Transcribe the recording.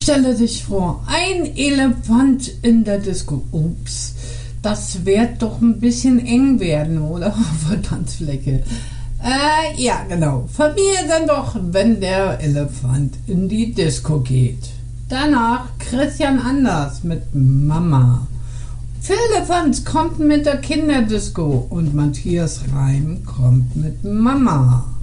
Stelle dich vor, ein Elefant in der Disco. Ups, das wird doch ein bisschen eng werden, oder? Auf der Tanzfläche. Ja, genau. Von mir dann doch, wenn der Elefant in die Disco geht. Danach Christian Anders mit Mama. Philippans kommt mit der Kinderdisco und Matthias Reim kommt mit Mama.